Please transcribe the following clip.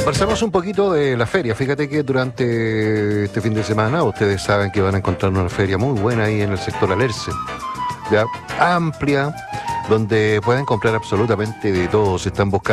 Conversamos un poquito de la feria. Fíjate que durante este fin de semana ustedes saben que van a encontrar una feria muy buena ahí en el sector Alerce, ya amplia, donde pueden comprar absolutamente de todo. Se están buscando